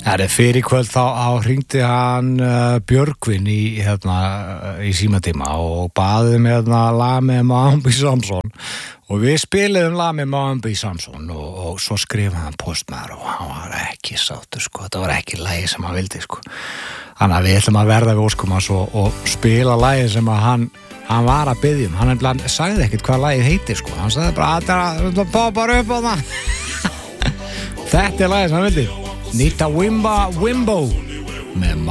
Fyrir kvöld þá hringdi hann Björgvin í símatíma og baði með lag með Mambi Samson og við spiluðum lag með Mambi Samson og svo skrifaði hann postmaður og hann var ekki sáttur sko, þetta var ekki lagið sem hann vildi sko. Þannig að við ætlum að verða við óskum hans og spila lagið sem að hann var að biðja hann sagði ekkert hvað lagið heitir sko, hann sagði bara poppar upp á það. Þetta lagið sem hann vildi. Nita Wimbo með